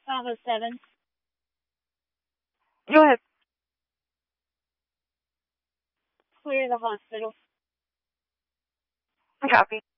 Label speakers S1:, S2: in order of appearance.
S1: 507.
S2: Go ahead.
S1: Clear the hospital.
S2: I copy.